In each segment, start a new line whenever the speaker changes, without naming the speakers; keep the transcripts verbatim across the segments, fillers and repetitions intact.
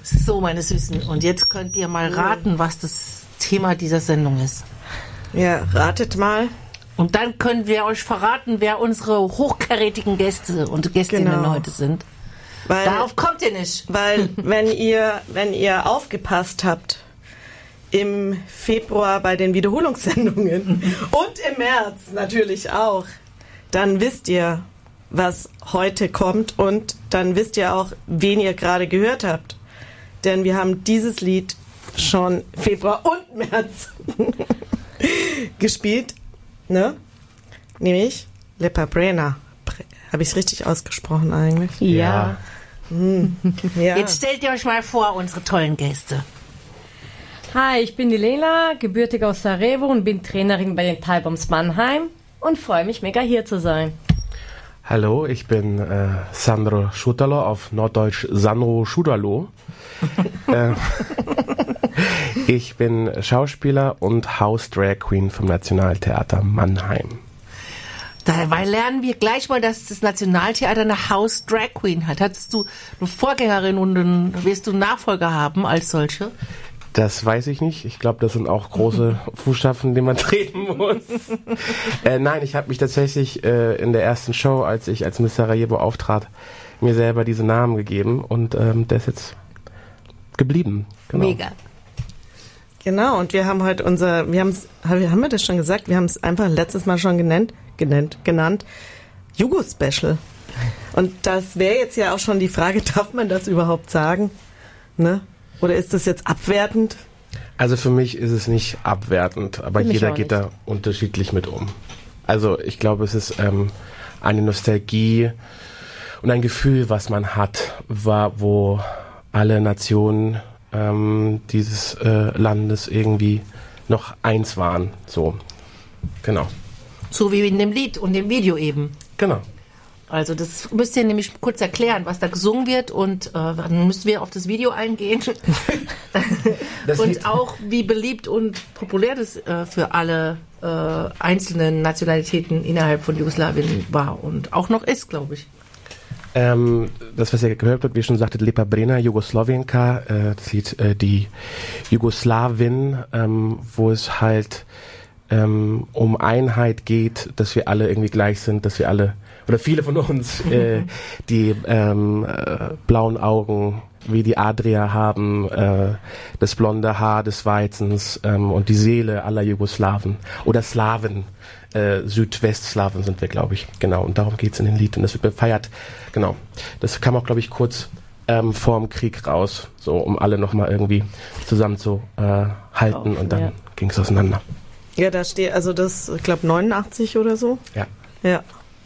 So, meine Süßen, und jetzt könnt ihr mal raten, was das Thema dieser Sendung ist.
Ja, ratet mal.
Und dann können wir euch verraten, wer unsere hochkarätigen Gäste und Gästinnen genau. heute sind. Weil, Darauf kommt ihr nicht.
Weil, wenn ihr, wenn ihr aufgepasst habt, im Februar bei den Wiederholungssendungen und im März natürlich auch, dann wisst ihr, was heute kommt, und dann wisst ihr auch, wen ihr gerade gehört habt. Denn wir haben dieses Lied schon Februar und März gespielt, ne? Nämlich Lepa Brena. Habe ich es richtig ausgesprochen eigentlich?
Ja.
Hm. Ja.
Jetzt stellt ihr euch mal vor, unsere tollen Gäste.
Hi, ich bin die Lela, gebürtig aus Sarajevo und bin Trainerin bei den Thai-Bombs Mannheim und freue mich mega hier zu sein.
Hallo, ich bin äh, Sandro Schutalo, auf Norddeutsch Sandro Schutalo. äh, ich bin Schauspieler und House Drag Queen vom Nationaltheater Mannheim.
Dabei lernen wir gleich mal, dass das Nationaltheater eine House Drag Queen hat. Hattest du eine Vorgängerin und einen, wirst du einen Nachfolger haben als solche?
Das weiß ich nicht. Ich glaube, das sind auch große Fußstapfen, die man treten muss. äh, nein, ich habe mich tatsächlich äh, in der ersten Show, als ich als Miss Sarajevo auftrat, mir selber diese Namen gegeben, und ähm, der ist jetzt geblieben. Genau.
Mega.
Genau, und wir haben heute unser, wir haben's, haben wir das schon gesagt? Wir haben es einfach letztes Mal schon genannt, genannt, genannt Jugo-Special. Und das wäre jetzt ja auch schon die Frage, darf man das überhaupt sagen? Ne? Oder ist das jetzt abwertend?
Also für mich ist es nicht abwertend, aber jeder geht da unterschiedlich mit um. Also ich glaube, es ist ähm, eine Nostalgie und ein Gefühl, was man hat, war, wo alle Nationen ähm, dieses äh, Landes irgendwie noch eins waren. So, genau.
So wie in dem Lied und dem Video eben.
Genau.
Also das müsst ihr nämlich kurz erklären, was da gesungen wird, und äh, dann müssen wir auf das Video eingehen. Das und auch, wie beliebt und populär das äh, für alle äh, einzelnen Nationalitäten innerhalb von Jugoslawien war und auch noch ist, glaube ich.
Ähm, das, was ihr gehört habt, wie schon sagte, Lepa Brena, Jugoslawienka, äh, das Lied äh, die Jugoslawin, ähm, wo es halt ähm, um Einheit geht, dass wir alle irgendwie gleich sind, dass wir alle oder viele von uns äh, die ähm, äh, blauen Augen wie die Adria haben, äh, das blonde Haar des Weizens ähm, und die Seele aller Jugoslawen oder Slawen, äh, Südwestslawen sind wir, glaube ich, genau, und darum geht's in dem Lied, und das wird gefeiert, genau. Das kam auch, glaube ich, kurz ähm, vorm Krieg raus, so um alle nochmal irgendwie zusammen zu äh, halten, und dann ja. ging's auseinander.
Ja, da steht, also das, ich glaube, neunundachtzig oder so.
Ja.
Ja.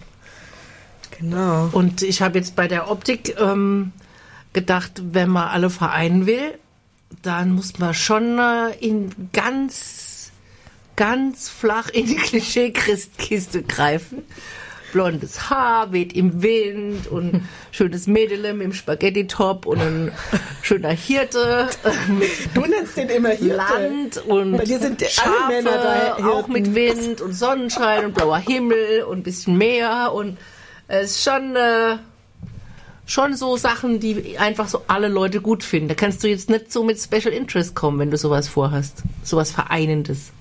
Genau.
Und ich habe jetzt bei der Optik ähm, gedacht, wenn man alle vereinen will, dann muss man schon äh, in ganz, ganz flach in die Klischee-Christkiste greifen. Blondes Haar, weht im Wind und schönes Mädel mit dem Spaghetti-Top und ein schöner Hirte mit
du nennst den immer Hirte.
Land und
Bei dir sind
Schafe,
alle Männer da
auch mit Wind und Sonnenschein und blauer Himmel und ein bisschen Meer, und es ist schon, äh, schon so Sachen, die einfach so alle Leute gut finden. Da kannst du jetzt nicht so mit Special Interest kommen, wenn du sowas vorhast. Sowas Vereinendes.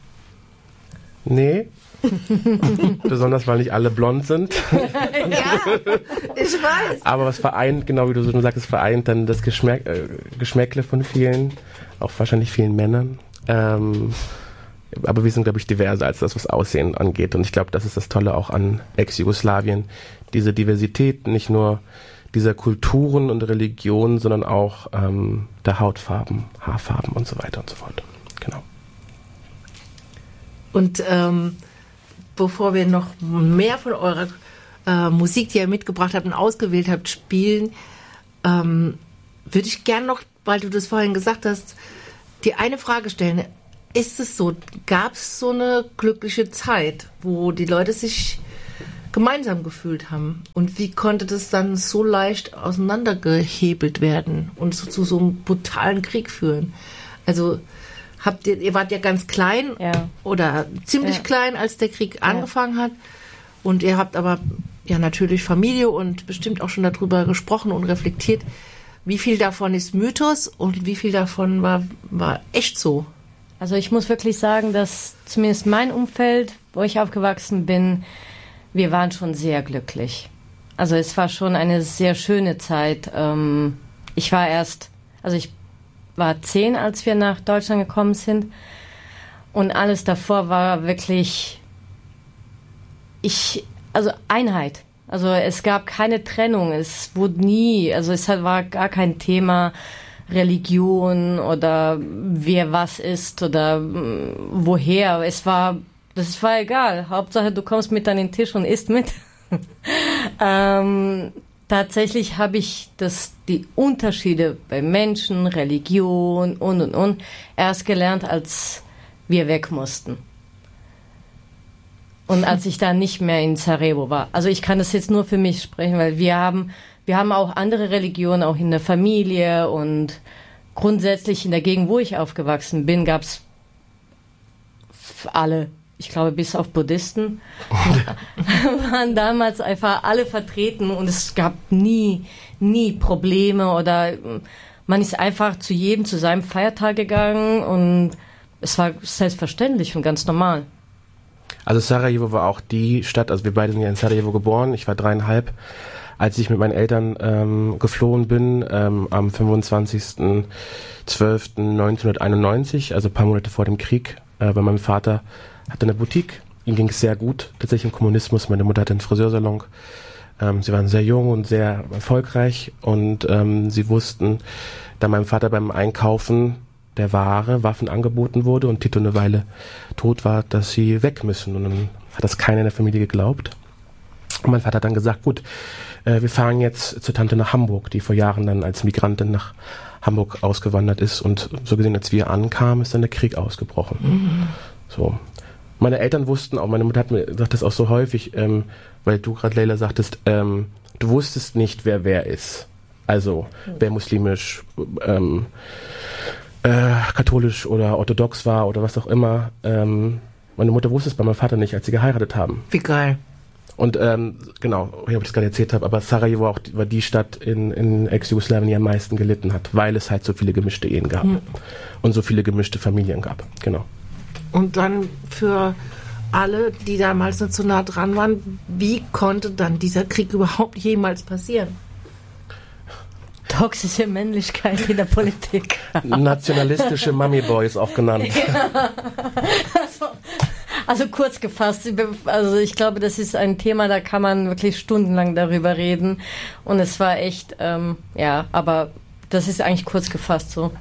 Nee. Besonders, weil nicht alle blond sind.
Ja, ich weiß.
Aber was vereint, genau wie du so sagst, es vereint dann das Geschmack, äh, Geschmäckle von vielen, auch wahrscheinlich vielen Männern. Ähm, aber wir sind, glaube ich, diverser als das, was Aussehen angeht. Und ich glaube, das ist das Tolle auch an Ex-Jugoslawien. Diese Diversität, nicht nur dieser Kulturen und Religionen, sondern auch ähm, der Hautfarben, Haarfarben und so weiter und so fort. Genau.
Und ähm, bevor wir noch mehr von eurer äh, Musik, die ihr mitgebracht habt und ausgewählt habt, spielen, ähm, würde ich gern noch, weil du das vorhin gesagt hast, dir eine Frage stellen. Ist es so, gab es so eine glückliche Zeit, wo die Leute sich gemeinsam gefühlt haben? Und wie konnte das dann so leicht auseinandergehebelt werden und so zu so einem brutalen Krieg führen? Also habt ihr, ihr wart ja ganz klein
ja.
oder ziemlich ja. klein, als der Krieg ja. angefangen hat. Und ihr habt aber ja natürlich Familie und bestimmt auch schon darüber gesprochen und reflektiert. Wie viel davon ist Mythos und wie viel davon war, war echt so?
Also ich muss wirklich sagen, dass zumindest mein Umfeld, wo ich aufgewachsen bin, wir waren schon sehr glücklich. Also es war schon eine sehr schöne Zeit. Ich war erst, also ich war zehn, als wir nach Deutschland gekommen sind. Und alles davor war wirklich, ich, also Einheit. Also es gab keine Trennung. Es wurde nie, also es war gar kein Thema Religion oder wer was ist oder woher. Es war, das war egal. Hauptsache du kommst mit an den Tisch und isst mit. ähm, tatsächlich habe ich das, die Unterschiede bei Menschen, Religion und und und erst gelernt, als wir weg mussten. Und als ich da nicht mehr in Sarajevo war. Also ich kann das jetzt nur für mich sprechen, weil wir haben, wir haben auch andere Religionen, auch in der Familie und grundsätzlich in der Gegend, wo ich aufgewachsen bin, gab es alle, ich glaube bis auf Buddhisten, waren damals einfach alle vertreten und es gab nie, nie Probleme oder man ist einfach zu jedem, zu seinem Feiertag gegangen und es war selbstverständlich und ganz normal.
Also Sarajevo war auch die Stadt, also wir beide sind ja in Sarajevo geboren, ich war dreieinhalb, als ich mit meinen Eltern ähm, geflohen bin, ähm, am fünfundzwanzigsten zwölften neunzehnhunderteinundneunzig, also ein paar Monate vor dem Krieg, äh, weil mein Vater hatte eine Boutique, ihm ging es sehr gut, tatsächlich im Kommunismus, meine Mutter hatte einen Friseursalon, ähm, sie waren sehr jung und sehr erfolgreich und ähm, sie wussten, da meinem Vater beim Einkaufen der Ware, Waffen angeboten wurde und Tito eine Weile tot war, dass sie weg müssen. Und dann hat das keiner in der Familie geglaubt. Und mein Vater hat dann gesagt, gut, äh, wir fahren jetzt zur Tante nach Hamburg, die vor Jahren dann als Migrantin nach Hamburg ausgewandert ist. Und so gesehen, als wir ankamen, ist dann der Krieg ausgebrochen. Mhm. So. Meine Eltern wussten auch, meine Mutter hat mir gesagt, das auch so häufig, ähm, weil du gerade, Leila, sagtest, ähm, du wusstest nicht, wer wer ist. Also, mhm. wer muslimisch, ähm, Äh, katholisch oder orthodox war oder was auch immer. Ähm, meine Mutter wusste es bei meinem Vater nicht, als sie geheiratet haben.
Wie geil.
Und ähm, genau, ich habe das gerade erzählt habe, aber Sarajevo auch, war die Stadt in, in Ex-Jugoslawien, die am meisten gelitten hat, weil es halt so viele gemischte Ehen gab mhm. und so viele gemischte Familien gab. Genau.
Und dann für alle, die damals noch so nah dran waren, wie konnte dann dieser Krieg überhaupt jemals passieren?
Toxische Männlichkeit in der Politik.
Nationalistische Mummy-Boys auch genannt.
Ja. Also, also kurz gefasst, also ich glaube, das ist ein Thema, da kann man wirklich stundenlang darüber reden. Und es war echt, ähm, ja, aber das ist eigentlich kurz gefasst so.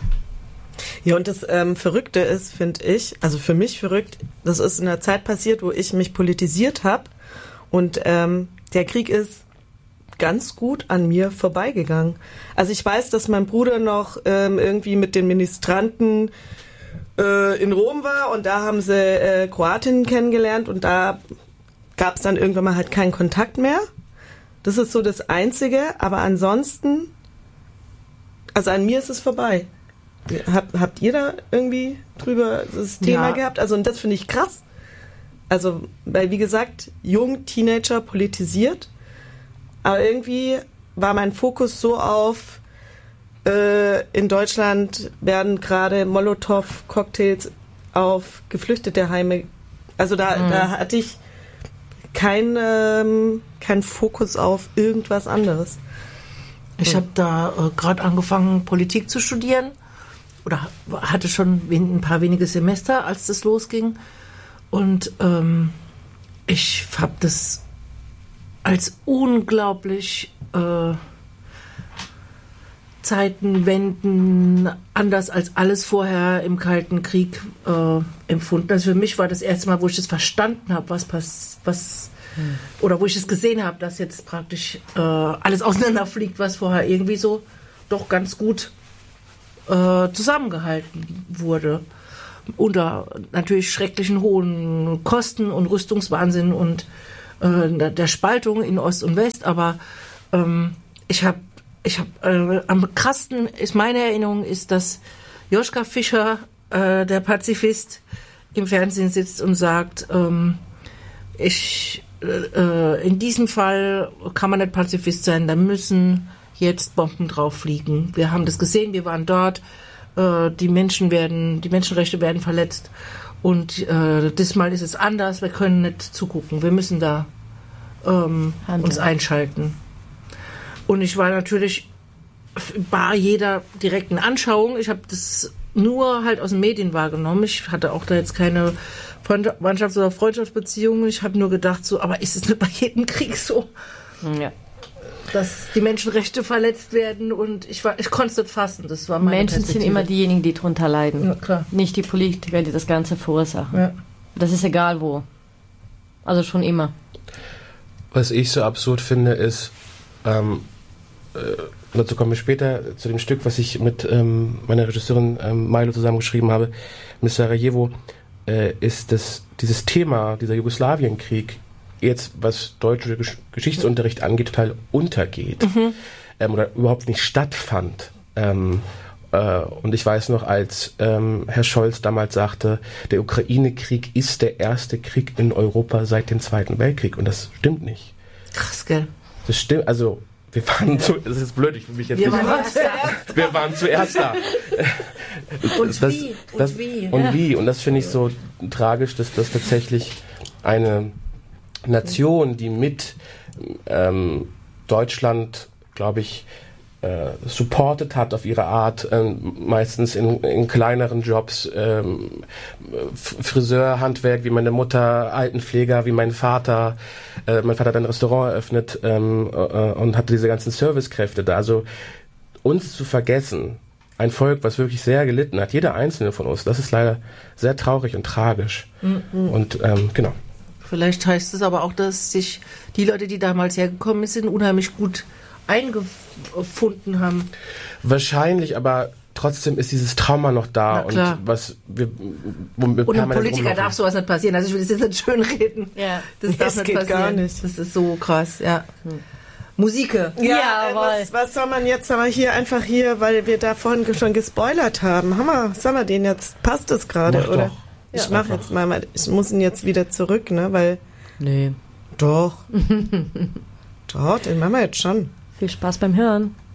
Ja, und das ähm, Verrückte ist, finde ich, also für mich verrückt, das ist in einer Zeit passiert, wo ich mich politisiert habe und ähm, der Krieg ist ganz gut an mir vorbeigegangen. Also ich weiß, dass mein Bruder noch ähm, irgendwie mit den Ministranten äh, in Rom war und da haben sie äh, Kroatinnen kennengelernt und da gab es dann irgendwann mal halt keinen Kontakt mehr. Das ist so das Einzige, aber ansonsten, also an mir ist es vorbei. Hab, habt ihr da irgendwie drüber das Thema ja. gehabt? Also und das finde ich krass. Also, weil wie gesagt, jung, Teenager, politisiert. Aber irgendwie war mein Fokus so auf, äh, in Deutschland werden gerade Molotow-Cocktails auf geflüchtete Heime. Also da, mhm. da hatte ich keinen ähm, kein Fokus auf irgendwas anderes.
Ich habe da äh, gerade angefangen, Politik zu studieren. Oder hatte schon ein paar wenige Semester, als das losging. Und ähm, ich habe das als unglaublich äh, Zeitenwenden, anders als alles vorher im Kalten Krieg äh, empfunden. Also für mich war das erste Mal, wo ich das verstanden habe, was passiert, was hm. oder wo ich es gesehen habe, dass jetzt praktisch äh, alles auseinanderfliegt, was vorher irgendwie so doch ganz gut äh, zusammengehalten wurde. Unter natürlich schrecklichen hohen Kosten und Rüstungswahnsinn und äh, der Spaltung in Ost und West, aber ähm, ich habe ich habe äh, am krassesten ist meine Erinnerung ist, dass Joschka Fischer, äh, der Pazifist, im Fernsehen sitzt und sagt, ähm, ich äh, in diesem Fall kann man nicht Pazifist sein, da müssen jetzt Bomben drauf fliegen. Wir haben das gesehen, wir waren dort, äh, die Menschen werden, die Menschenrechte werden verletzt und äh, diesmal ist es anders, wir können nicht zugucken, wir müssen da ähm, uns einschalten. Und ich war natürlich bei jeder direkten Anschauung, ich habe das nur halt aus den Medien wahrgenommen, ich hatte auch da jetzt keine Freundschafts- oder Freundschaftsbeziehungen, ich habe nur gedacht so, aber ist es nicht bei jedem Krieg so?
Ja.
Dass die Menschenrechte verletzt werden und ich war, ich konnte es nicht fassen. Das war meine
Menschen sind immer diejenigen, die drunter leiden.
Ja, klar.
Nicht die Politiker, die das Ganze verursachen.
Ja.
Das ist egal wo. Also schon immer.
Was ich so absurd finde, ist, ähm, äh, dazu kommen wir später, zu dem Stück, was ich mit ähm, meiner Regisseurin ähm, Milo zusammengeschrieben habe, Miss Sarajevo, äh, ist, dass dieses Thema, dieser Jugoslawienkrieg, jetzt, was deutsche Gesch- Geschichtsunterricht angeht, total untergeht. Mhm. Ähm, oder überhaupt nicht stattfand. Ähm, äh, und ich weiß noch, als ähm, Herr Scholz damals sagte, der Ukraine-Krieg ist der erste Krieg in Europa seit dem Zweiten Weltkrieg. Und das stimmt nicht.
Krass, gell?
Das stimmt, also wir waren zu, das ist blöd, ich will mich jetzt
wir
nicht...
Waren zuerst.
Wir waren zuerst da.
Und
das,
wie? Und
das,
wie?
Und
Ja.
wie? Und das finde ich so tragisch, dass das tatsächlich eine Nation, die mit ähm, Deutschland, glaube ich, äh, supported hat auf ihre Art, ähm, meistens in, in kleineren Jobs, ähm, Friseurhandwerk, wie meine Mutter, Altenpfleger, wie mein Vater. Äh, mein Vater hat ein Restaurant eröffnet ähm, äh, und hatte diese ganzen Servicekräfte da. Also uns zu vergessen, ein Volk, was wirklich sehr gelitten hat, jeder einzelne von uns, das ist leider sehr traurig und tragisch. Mhm. Und ähm, genau.
Vielleicht heißt es aber auch, dass sich die Leute, die damals hergekommen sind, unheimlich gut eingefunden haben.
Wahrscheinlich, aber trotzdem ist dieses Trauma noch da. Und was wir, womit
und einem Politiker darf sowas nicht passieren. Also ich will das jetzt nicht schön reden.
Ja.
Das darf
das
nicht
geht
passieren.
Gar nicht.
Das ist so krass, ja. Hm. Musike.
Ja, ja äh, was, was soll man jetzt aber hier einfach hier, weil wir da vorhin schon gespoilert haben. Hammer, sagen wir den jetzt? Passt das gerade, oder?
Doch.
Ich
Ja,
mache jetzt mal, ich muss ihn jetzt wieder zurück, ne, weil...
Nee.
Doch. Doch, den machen wir jetzt schon.
Viel Spaß beim Hören.